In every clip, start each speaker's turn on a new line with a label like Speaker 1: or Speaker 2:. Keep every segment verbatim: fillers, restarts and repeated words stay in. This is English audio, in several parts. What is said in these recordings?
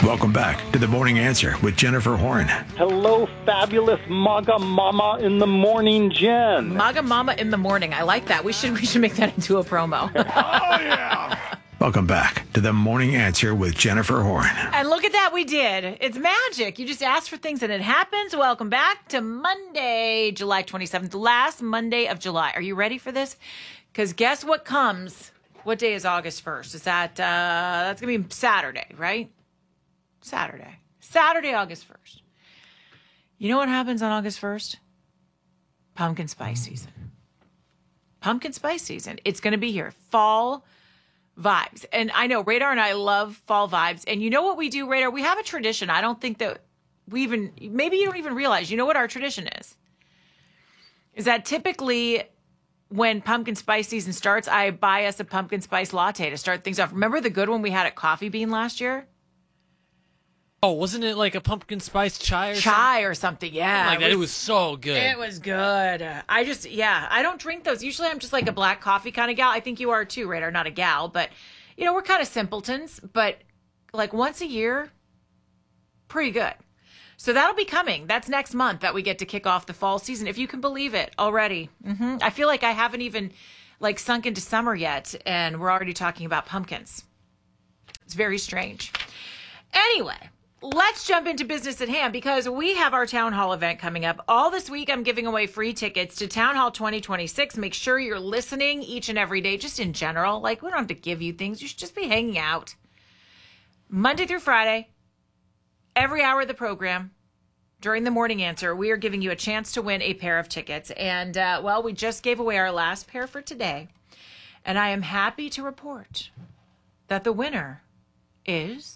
Speaker 1: Welcome back to The Morning Answer with Jennifer Horn.
Speaker 2: Hello, fabulous MAGA Mama in the morning, Jen.
Speaker 3: MAGA Mama in the morning. I like that. We should we should make that into a promo.
Speaker 2: Oh, yeah.
Speaker 1: Welcome back to The Morning Answer with Jennifer Horn.
Speaker 3: And look at that, we did. It's magic. You just ask for things and it happens. Welcome back to Monday, July twenty-seventh, the last Monday of July. Are you ready for this? Because guess what comes? What day is August first? Is that, uh, that's going to be Saturday, right? Saturday. Saturday, August first. You know what happens on August first? Pumpkin spice season. Pumpkin spice season. It's going to be here. Fall vibes. And I know Radar and I love fall vibes. And you know what we do, Radar? We have a tradition. I don't think that we even, maybe you don't even realize, you know what our tradition is? Is that typically when pumpkin spice season starts, I buy us a pumpkin spice latte to start things off. Remember the good one we had at Coffee Bean last year?
Speaker 4: Oh, wasn't it like a pumpkin spice chai or
Speaker 3: chai
Speaker 4: something?
Speaker 3: Chai or something, yeah.
Speaker 4: Like that. It was so good.
Speaker 3: It was good. I just, yeah, I don't drink those. Usually I'm just like a black coffee kind of gal. I think you are too, Radar, not a gal. But, you know, we're kind of simpletons. But like once a year, pretty good. So that'll be coming. That's next month that we get to kick off the fall season, if you can believe it already. Mm-hmm. I feel like I haven't even like sunk into summer yet, and we're already talking about pumpkins. It's very strange. Anyway. Let's jump into business at hand because we have our Town Hall event coming up. All this week, I'm giving away free tickets to Town Hall twenty twenty-six. Make sure you're listening each and every day, just in general. Like, we don't have to give you things. You should just be hanging out. Monday through Friday, every hour of the program, during the Morning Answer, we are giving you a chance to win a pair of tickets. And, uh, well, we just gave away our last pair for today. And I am happy to report that the winner is...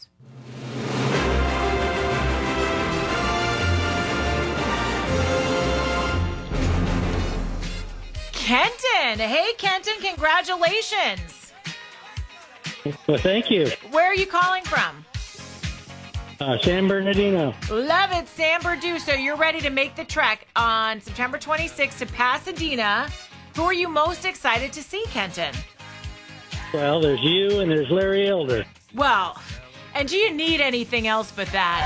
Speaker 3: Kenton. Hey, Kenton, congratulations.
Speaker 5: Well, thank you.
Speaker 3: Where are you calling from?
Speaker 5: Uh, San Bernardino.
Speaker 3: Love it, San Bernardino. So you're ready to make the trek on September twenty-sixth to Pasadena. Who are you most excited to see, Kenton?
Speaker 5: Well, there's you and there's Larry Elder.
Speaker 3: Well, and do you need anything else but that?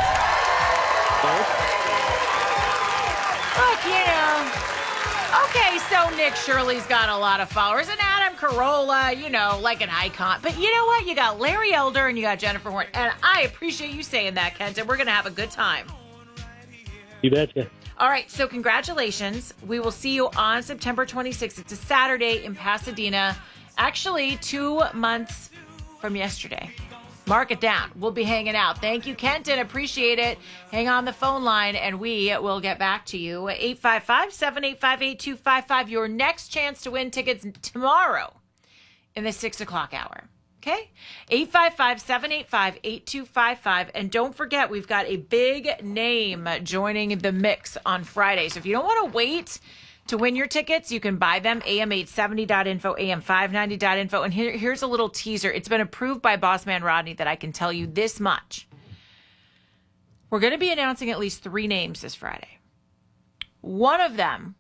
Speaker 3: Look, you know... Okay, so Nick Shirley's got a lot of followers, and Adam Carolla, you know, like an icon. But you know what? You got Larry Elder and you got Jennifer Horn. And I appreciate you saying that, Kenton. We're going to have a good time.
Speaker 5: You betcha.
Speaker 3: All right, so congratulations. We will see you on September twenty-sixth. It's a Saturday in Pasadena. Actually, two months from yesterday. Mark it down. We'll be hanging out. Thank you, Kenton. Appreciate it. Hang on the phone line, and we will get back to you. eight five five, seven eight five, eight two five five. Your next chance to win tickets tomorrow in the six o'clock hour. Okay? eight five five, seven eight five, eight two five five. And don't forget, we've got a big name joining the mix on Friday. So if you don't want to wait to win your tickets, you can buy them, A M eight seventy dot info, A M five ninety dot info. And here, here's a little teaser. It's been approved by Bossman Rodney that I can tell you this much. We're going to be announcing at least three names this Friday. One of them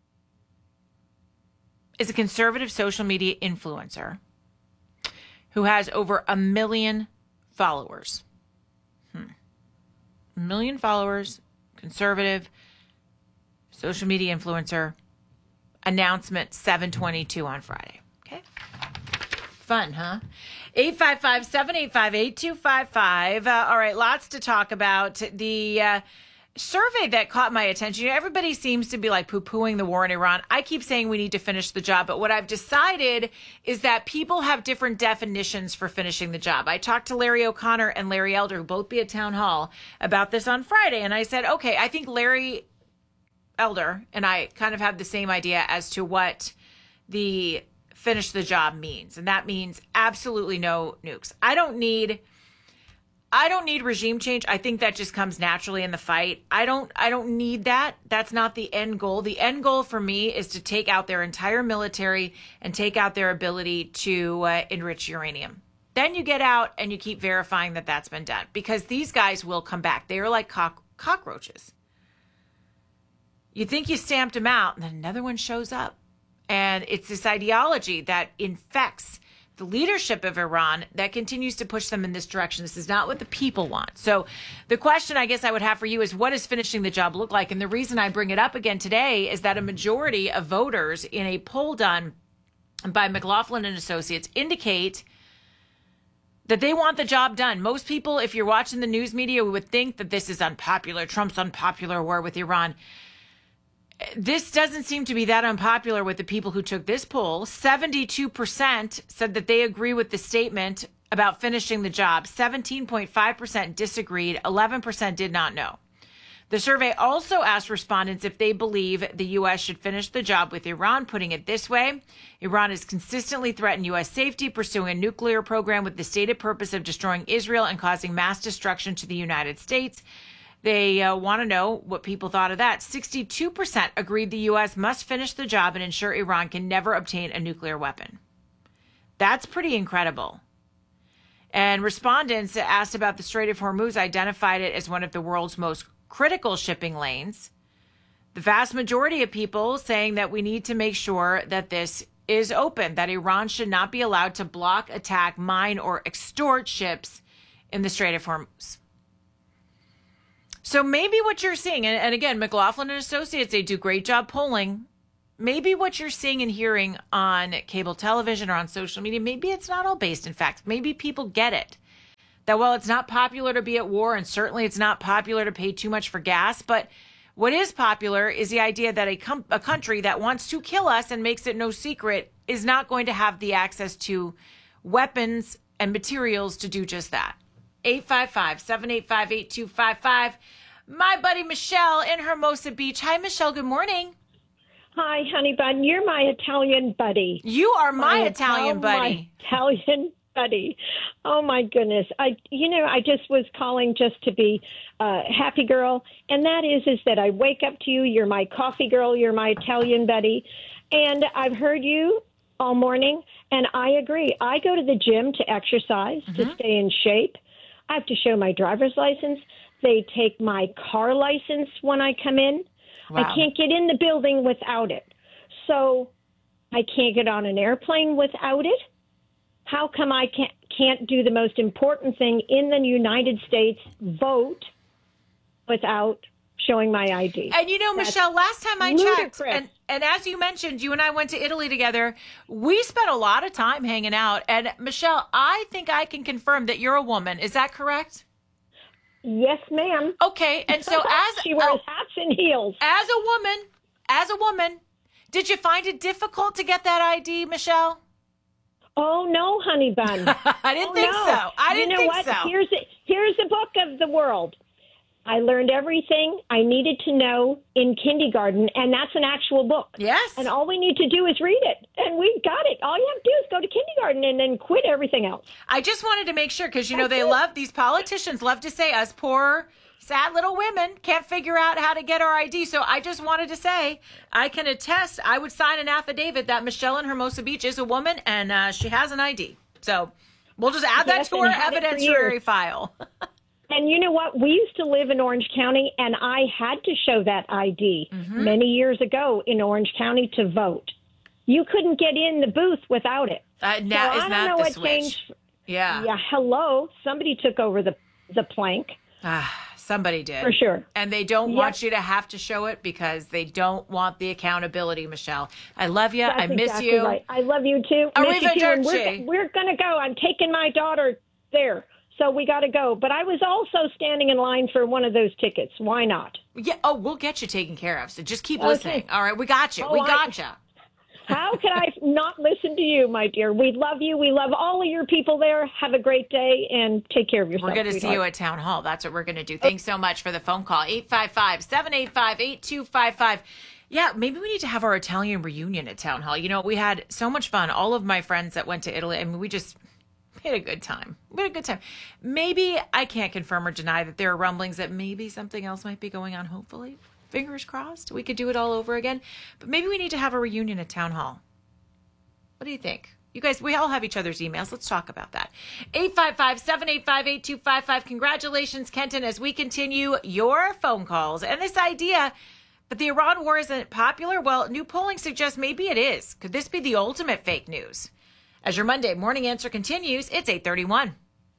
Speaker 3: is a conservative social media influencer who has over a million followers. Hmm. A million followers, conservative, social media influencer, announcement seven twenty-two on Friday. Okay? Fun, huh? eight five five, seven eight five, eight two five five. Uh, all right, lots to talk about. The uh, survey that caught my attention, you know, everybody seems to be like poo-pooing the war in Iran. I keep saying we need to finish the job, but what I've decided is that people have different definitions for finishing the job. I talked to Larry O'Connor and Larry Elder, who both be at Town Hall, about this on Friday, and I said, okay, I think Larry Elder and I kind of have the same idea as to what the finish the job means. And that means absolutely no nukes. I don't need, I don't need regime change. I think that just comes naturally in the fight. I don't, I don't need that. That's not the end goal. The end goal for me is to take out their entire military and take out their ability to uh, enrich uranium. Then you get out and you keep verifying that that's been done, because these guys will come back. They are like cock- cockroaches. You think you stamped them out, and then another one shows up. And it's this ideology that infects the leadership of Iran that continues to push them in this direction. This is not what the people want. So the question I guess I would have for you is, what does finishing the job look like? And the reason I bring it up again today is that a majority of voters in a poll done by McLaughlin and Associates indicate that they want the job done. Most people, if you're watching the news media, would think that this is unpopular. Trump's unpopular war with Iran. This doesn't seem to be that unpopular with the people who took this poll. seventy-two percent said that they agree with the statement about finishing the job. seventeen point five percent disagreed. eleven percent did not know. The survey also asked respondents if they believe the U S should finish the job with Iran, putting it this way: Iran has consistently threatened U S safety, pursuing a nuclear program with the stated purpose of destroying Israel and causing mass destruction to the United States. They uh, want to know what people thought of that. sixty-two percent agreed the U S must finish the job and ensure Iran can never obtain a nuclear weapon. That's pretty incredible. And respondents asked about the Strait of Hormuz identified it as one of the world's most critical shipping lanes. The vast majority of people saying that we need to make sure that this is open, that Iran should not be allowed to block, attack, mine, or extort ships in the Strait of Hormuz. So maybe what you're seeing, and, and again, McLaughlin and Associates, they do great job polling. Maybe what you're seeing and hearing on cable television or on social media, maybe it's not all based in fact. Maybe people get it. That while it's not popular to be at war, and certainly it's not popular to pay too much for gas, but what is popular is the idea that a, com- a country that wants to kill us and makes it no secret is not going to have the access to weapons and materials to do just that. eight five five, seven eight five, eight two five five. My buddy Michelle in Hermosa Beach. Hi, Michelle. Good morning.
Speaker 6: Hi, honey bun. You're my Italian buddy.
Speaker 3: You are my,
Speaker 6: my
Speaker 3: Italian
Speaker 6: Ital-
Speaker 3: buddy.
Speaker 6: My Italian buddy. Oh my goodness. I, you know, I just was calling just to be a happy girl, and that is, is that I wake up to you. You're my coffee girl. You're my Italian buddy, and I've heard you all morning, and I agree. I go to the gym to exercise, mm-hmm. to stay in shape. I have to show my driver's license. They take my car license when I come in.
Speaker 3: Wow.
Speaker 6: I can't get in the building without it. So I can't get on an airplane without it. How come I can't, can't do the most important thing in the United States, vote, without showing my I D?
Speaker 3: And you know,
Speaker 6: That's
Speaker 3: Michelle, last time I
Speaker 6: ludicrous.
Speaker 3: checked, and, and as you mentioned, you and I went to Italy together. We spent a lot of time hanging out. And Michelle, I think I can confirm that you're a woman. Is that correct?
Speaker 6: Yes, ma'am.
Speaker 3: Okay. And so as
Speaker 6: she wears
Speaker 3: uh,
Speaker 6: hats and heels.
Speaker 3: As a woman, as a woman, did you find it difficult to get that I D, Michelle?
Speaker 6: Oh, no, honey bun.
Speaker 3: I didn't
Speaker 6: oh,
Speaker 3: think
Speaker 6: no.
Speaker 3: so. I didn't
Speaker 6: you know
Speaker 3: think
Speaker 6: what?
Speaker 3: so.
Speaker 6: Here's a, here's a book of the world. I learned everything I needed to know in kindergarten, and that's an actual book.
Speaker 3: Yes.
Speaker 6: And all we need to do is read it, and we've got it. All you have to do is go to kindergarten and then quit everything else.
Speaker 3: I just wanted to make sure, because, you know,
Speaker 6: That's
Speaker 3: they
Speaker 6: it.
Speaker 3: love, these politicians love to say us poor, sad little women can't figure out how to get our I D. So I just wanted to say, I can attest, I would sign an affidavit that Michelle in Hermosa Beach is a woman, and uh, she has an I D. So we'll just add that
Speaker 6: Yes,
Speaker 3: to
Speaker 6: and
Speaker 3: our
Speaker 6: had it for
Speaker 3: evidentiary
Speaker 6: years.
Speaker 3: file.
Speaker 6: And you know what? We used to live in Orange County, and I had to show that I D
Speaker 3: Mm-hmm.
Speaker 6: many years ago in Orange County to vote. You couldn't get in the booth without it.
Speaker 3: Uh, now,
Speaker 6: so
Speaker 3: is
Speaker 6: I don't
Speaker 3: that
Speaker 6: know
Speaker 3: the
Speaker 6: what
Speaker 3: switch?
Speaker 6: changed.
Speaker 3: Yeah.
Speaker 6: Yeah, hello. Somebody took over the the plank
Speaker 3: Ah, somebody did.
Speaker 6: for sure.
Speaker 3: And they don't
Speaker 6: Yep.
Speaker 3: want you to have to show it because they don't want the accountability, Michelle. I love you.
Speaker 6: That's
Speaker 3: I miss
Speaker 6: exactly
Speaker 3: you.
Speaker 6: Right. I love you too. Miss you too. And
Speaker 3: Arrivederci.
Speaker 6: we're, we're going to go. I'm taking my daughter there. So we got to go. But I was also standing in line for one of those tickets. Why not?
Speaker 3: Yeah. Oh, we'll get you taken care of. So just keep
Speaker 6: Okay.
Speaker 3: listening. All right. We got you.
Speaker 6: Oh,
Speaker 3: we
Speaker 6: I-
Speaker 3: got you.
Speaker 6: How can I not listen to you, my dear? We love you. We love all of your people there. Have a great day and take care of yourself.
Speaker 3: We're going to see
Speaker 6: sweetheart.
Speaker 3: you at Town Hall. That's what we're going to do. Thanks so much for the phone call. eight five five, seven eight five, eight two five five. Yeah, maybe we need to have our Italian reunion at Town Hall. You know, we had so much fun. All of my friends that went to Italy, I mean, we just we had a good time. We had a good time. Maybe I can't confirm or deny that there are rumblings that maybe something else might be going on, hopefully. Fingers crossed. We could do it all over again. But maybe we need to have a reunion at Town Hall. What do you think? You guys, we all have each other's emails. Let's talk about that. eight five five, seven eight five, eight two five five. Congratulations, Kenton, as we continue your phone calls. And this idea that the Iran war isn't popular, well, new polling suggests maybe it is. Could this be the ultimate fake news? As your Monday morning answer continues, it's eight thirty-one.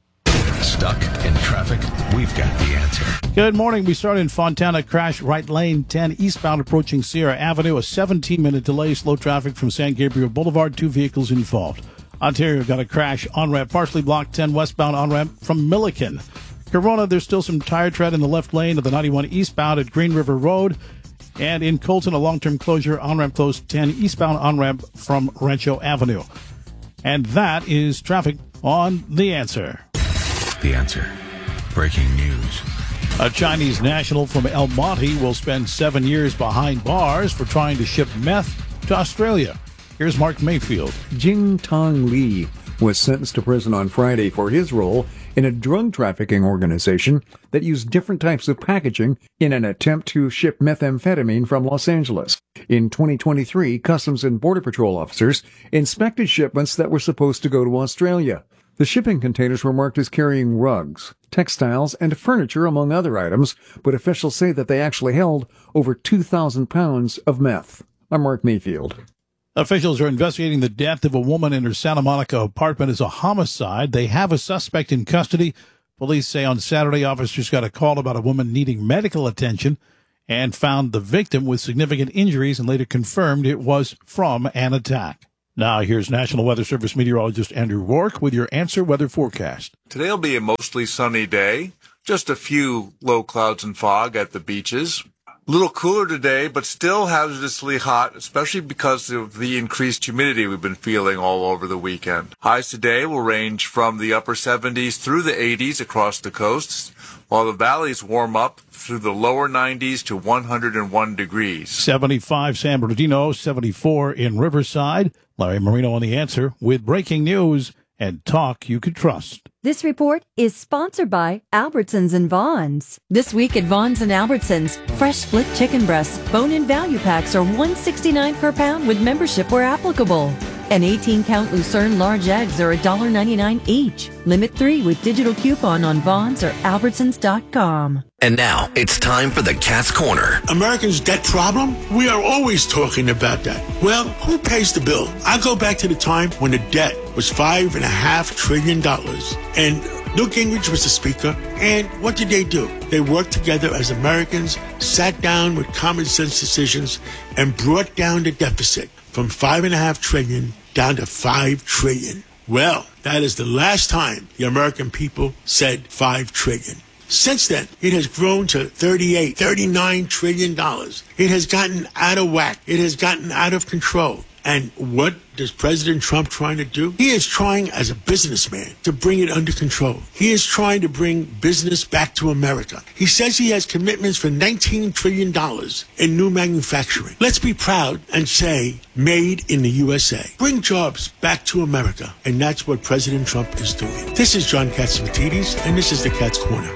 Speaker 1: Stuck in traffic? We've got the answer.
Speaker 7: Good morning. We start in Fontana. Crash right lane ten eastbound approaching Sierra Avenue. A seventeen-minute delay. Slow traffic from San Gabriel Boulevard. Two vehicles involved. Ontario got a crash on-ramp. Partially blocked ten westbound on-ramp from Milliken. Corona, there's still some tire tread in the left lane of the ninety-one eastbound at Green River Road. And in Colton, a long-term closure. On-ramp closed ten eastbound on-ramp from Rancho Avenue. And that is traffic on The Answer.
Speaker 1: The Answer. Breaking news.
Speaker 7: A Chinese national from El Monte will spend seven years behind bars for trying to ship meth to Australia. Here's Mark Mayfield.
Speaker 8: Jing Tong Li was sentenced to prison on Friday for his role in a drug trafficking organization that used different types of packaging in an attempt to ship methamphetamine from Los Angeles. In twenty twenty-three, Customs and Border Patrol officers inspected shipments that were supposed to go to Australia. The shipping containers were marked as carrying rugs, textiles, and furniture, among other items, but officials say that they actually held over two thousand pounds of meth. I'm Mark Mayfield.
Speaker 7: Officials are investigating the death of a woman in her Santa Monica apartment as a homicide. They have a suspect in custody. Police say on Saturday, officers got a call about a woman needing medical attention and found the victim with significant injuries and later confirmed it was from an attack. Now, here's National Weather Service meteorologist Andrew Rourke with your Answer Weather forecast.
Speaker 9: Today will be a mostly sunny day. Just a few low clouds and fog at the beaches. A little cooler today, but still hazardously hot, especially because of the increased humidity we've been feeling all over the weekend. Highs today will range from the upper seventies through the eighties across the coasts, while the valleys warm up through the lower nineties to one hundred one degrees.
Speaker 7: seventy-five San Bernardino, seventy-four in Riverside. Larry Marino on The Answer with breaking news and talk you could trust.
Speaker 10: This report is sponsored by Albertsons and Vons. This week at Vons and Albertsons, fresh split chicken breasts, bone-in value packs are one dollar and sixty-nine cents per pound with membership where applicable. And eighteen count Lucerne large eggs are one dollar and ninety-nine cents each. Limit three with digital coupon on Vons or Albertsons dot com.
Speaker 11: And now it's time for the Cat's Corner.
Speaker 12: Americans' debt problem? We are always talking about that. Well, who pays the bill? I go back to the time when the debt was five and a half trillion dollars. And Newt Gingrich was the speaker. And what did they do? They worked together as Americans, sat down with common sense decisions, and brought down the deficit from five and a half trillion down to five trillion. Well, that is the last time the American people said five trillion. Since then, it has grown to thirty-eight, thirty-nine trillion dollars. It has gotten out of whack. It has gotten out of control. And what is President Trump trying to do? He is trying, as a businessman, to bring it under control. He is trying to bring business back to America. He says he has commitments for nineteen trillion dollars in new manufacturing. Let's be proud and say, made in the U S A. Bring jobs back to America. And that's what President Trump is doing. This is John Katsimatidis, and this is the Cat's Corner.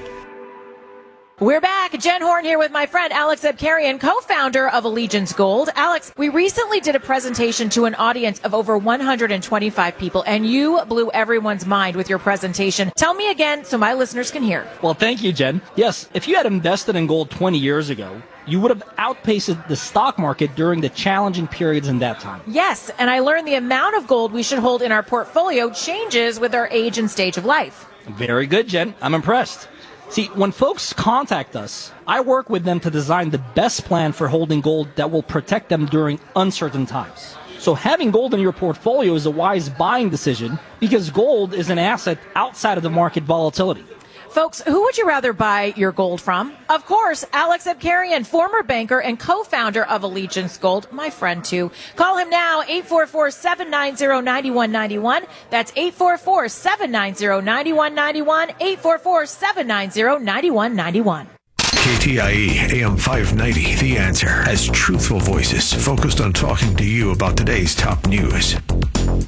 Speaker 3: We're back. Jen Horn here with my friend Alex Abkarian, co-founder of Allegiance Gold. Alex, we recently did a presentation to an audience of over one hundred twenty-five people, and you blew everyone's mind with your presentation. Tell me again so my listeners can hear.
Speaker 13: Well, thank you, Jen. Yes, if you had invested in gold twenty years ago, you would have outpaced the stock market during the challenging periods in that time.
Speaker 3: Yes, and I learned the amount of gold we should hold in our portfolio changes with our age and stage of life.
Speaker 13: Very good, Jen. I'm impressed. See, when folks contact us, I work with them to design the best plan for holding gold that will protect them during uncertain times. So having gold in your portfolio is a wise buying decision because gold is an asset outside of the market volatility.
Speaker 3: Folks, who would you rather buy your gold from? Of course, Alex Abkarian, former banker and co-founder of Allegiance Gold, my friend too. Call him now, eight four four, seven nine zero, nine one nine one. That's eight four four, seven nine zero, nine one nine one, eight four four, seven nine zero, nine one nine one.
Speaker 1: K T I E A M five ninety, The Answer, has truthful voices focused on talking to you about today's top news.